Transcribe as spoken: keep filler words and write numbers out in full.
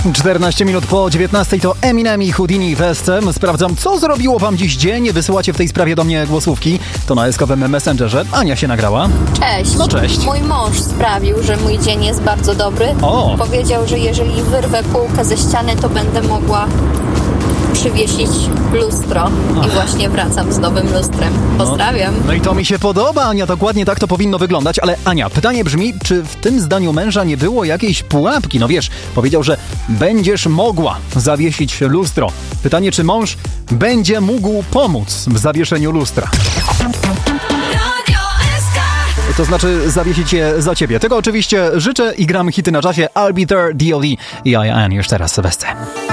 czternaście minut po dziewiętnastej to Eminem i Houdini Westem. Sprawdzam, co zrobiło wam dziś dzień. Wysyłacie w tej sprawie do mnie głosówki. To na eskowym Messengerze. Ania się nagrała. Cześć. No cześć. Mój mąż sprawił, że mój dzień jest bardzo dobry. O. Powiedział, że jeżeli wyrwę półkę ze ściany, to będę mogła przywiesić lustro. Ach. I właśnie wracam z nowym lustrem. Pozdrawiam. No, no i to mi się podoba, Ania. Dokładnie tak to powinno wyglądać. Ale Ania, pytanie brzmi, czy w tym zdaniu męża nie było jakiejś pułapki? No wiesz, powiedział, że będziesz mogła zawiesić lustro. Pytanie, czy mąż będzie mógł pomóc w zawieszeniu lustra? To znaczy zawiesić je za ciebie. Tego oczywiście życzę i gram hity na czasie. I'll be there, D O D i I Am już teraz Sylwester.